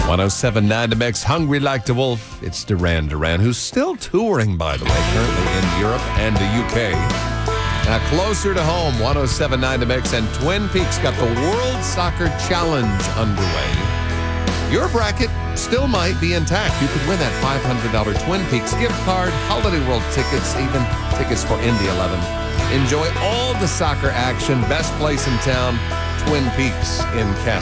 107.9 to Mix, Hungry Like the Wolf. It's Duran Duran, who's still touring, by the way, currently in Europe and the UK. Now, closer to home, 107.9 to Mix, and Twin Peaks got the World Soccer Challenge underway. Your bracket still might be intact. You could win that $500 Twin Peaks gift card, Holiday World tickets, even tickets for Indy 11. Enjoy all the soccer action. Best place in town, Twin Peaks in Castle.